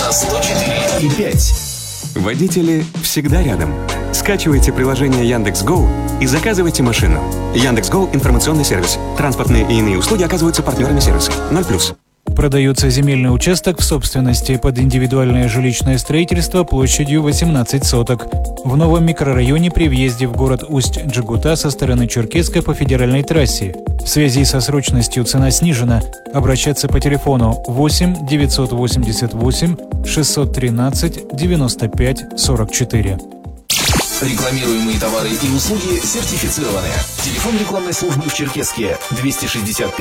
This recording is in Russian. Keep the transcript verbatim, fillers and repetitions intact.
на сто четыре и пять. Водители всегда рядом. Скачивайте приложение Яндекс.Гоу и заказывайте машину. Яндекс.Гоу – информационный сервис. Транспортные и иные услуги оказываются партнерами сервиса. ноль плюс. Продается земельный участок в собственности под индивидуальное жилищное строительство площадью восемнадцать соток. В новом микрорайоне при въезде в город Усть-Джегута со стороны Черкесска по федеральной трассе. В связи со срочностью цена снижена. Обращаться по телефону восемь девятьсот восемьдесят восемь шестьсот тринадцать девяносто пять сорок четыре. Рекламируемые товары и услуги сертифицированы. Телефон рекламной службы в Черкесске двести шестьдесят пять